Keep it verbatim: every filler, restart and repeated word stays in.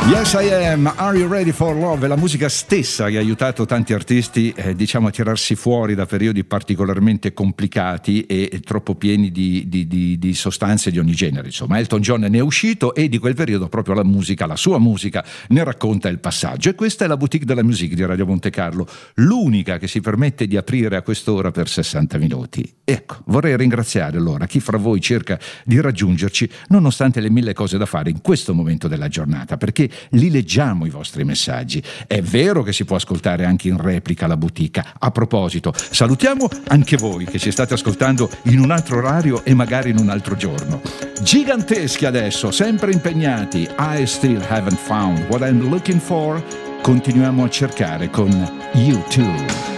Yes I Am, Are You Ready for Love? È la musica stessa che ha aiutato tanti artisti eh, diciamo a tirarsi fuori da periodi particolarmente complicati e, e troppo pieni di, di, di, di sostanze di ogni genere. Insomma, Elton John ne è uscito e di quel periodo proprio la musica, la sua musica, ne racconta il passaggio. E questa è la Boutique de la Musique di Radio Monte Carlo, l'unica che si permette di aprire a quest'ora per sessanta minuti. Ecco, vorrei ringraziare allora chi fra voi cerca di raggiungerci nonostante le mille cose da fare in questo momento della giornata, perché li leggiamo i vostri messaggi. È vero che si può ascoltare anche in replica la boutique. A proposito, salutiamo anche voi che ci state ascoltando in un altro orario e magari in un altro giorno. Giganteschi adesso, sempre impegnati. I still haven't found what I'm looking for. Continuiamo a cercare con U due.